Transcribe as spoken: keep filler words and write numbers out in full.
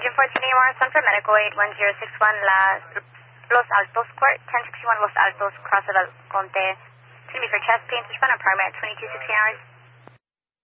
Engine fourteen A M R, Sun for Medical Aid, one zero six one, La Los Altos Court, ten sixty-one Los Altos, Cross of El Conte. Excuse me for chest pain, respond on primary at twenty-two sixteen hours.